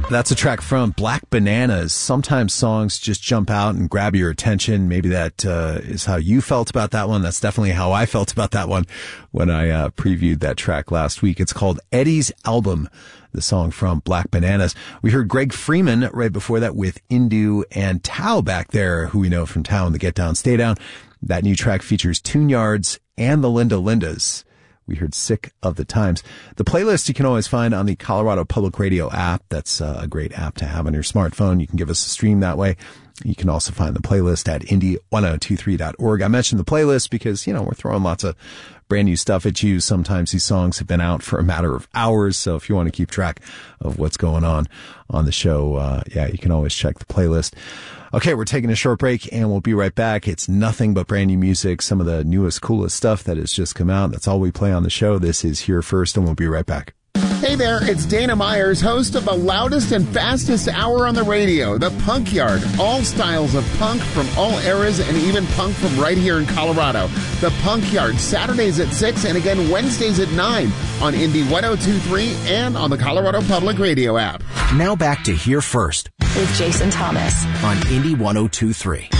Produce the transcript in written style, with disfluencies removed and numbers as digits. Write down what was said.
That's a track from Black Bananas. Sometimes songs just jump out and grab your attention. Maybe that is how you felt about that one. That's definitely how I felt about that one when I previewed that track last week. It's called Eddie's Album, the song from Black Bananas. We heard Greg Freeman right before that with Indu and Tao back there, who we know from Tao and the Get Down, Stay Down. That new track features Tune Yards and the Linda Lindas. We heard Sick of the Times. The playlist you can always find on the Colorado Public Radio app. That's a great app to have on your smartphone. You can give us a stream that way. You can also find the playlist at indie1023.org. I mentioned the playlist because, we're throwing lots of brand new stuff at you. Sometimes these songs have been out for a matter of hours. So if you want to keep track of what's going on the show, you can always check the playlist. Okay, we're taking a short break and we'll be right back. It's nothing but brand new music, some of the newest, coolest stuff that has just come out. That's all we play on the show. This is Here First, and we'll be right back. Hey there, it's Dana Myers, host of the loudest and fastest hour on the radio, The Punk Yard. All styles of punk from all eras and even punk from right here in Colorado. The Punk Yard, Saturdays at 6 and again Wednesdays at 9 on Indie 102.3 and on the Colorado Public Radio app. Now back to Here First with Jason Thomas on Indie 102.3.